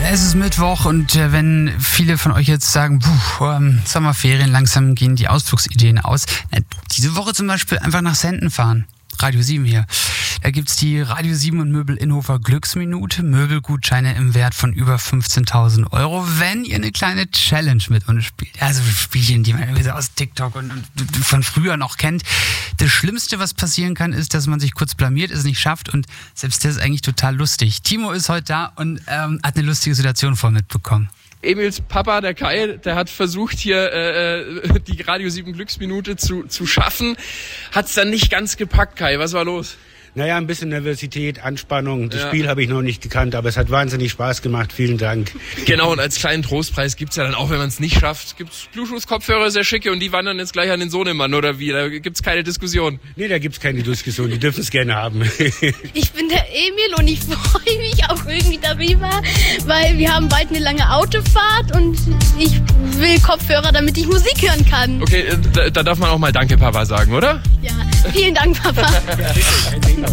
Es ist Mittwoch und wenn viele von euch jetzt sagen, Sommerferien, langsam gehen die Ausflugsideen aus. Diese Woche zum Beispiel einfach nach Senden fahren. Radio 7 hier. Da gibt's die Radio 7 und Möbel Innhofer Glücksminute. Möbelgutscheine im Wert von über 15.000 €, wenn ihr eine kleine Challenge mit uns spielt. Also Spielchen, die man irgendwie so aus TikTok und von früher noch kennt. Das Schlimmste, was passieren kann, ist, dass man sich kurz blamiert, es nicht schafft und selbst das ist eigentlich total lustig. Timo ist heute da und hat eine lustige Situation mitbekommen. Emils Papa, der Kai, der hat versucht hier die Radio 7 Glücksminute zu schaffen. Hat's dann nicht ganz gepackt, Kai. Was war los? Naja, ein bisschen Nervosität, Anspannung. Das Spiel habe ich noch nicht gekannt, aber es hat wahnsinnig Spaß gemacht. Vielen Dank. Genau, und als kleinen Trostpreis gibt's ja dann auch, wenn man es nicht schafft, gibt's Bluetooth-Kopfhörer, sehr schicke, und die wandern jetzt gleich an den Sohnemann, oder wie? Da gibt's keine Diskussion. Nee, da gibt's keine Diskussion. Die dürfen es gerne haben. Ich bin der Emil und ich freue mich auch irgendwie darüber, weil wir haben bald eine lange Autofahrt und ich will Kopfhörer, damit ich Musik hören kann. Okay, da darf man auch mal Danke, Papa, sagen, oder? Ja, vielen Dank, Papa.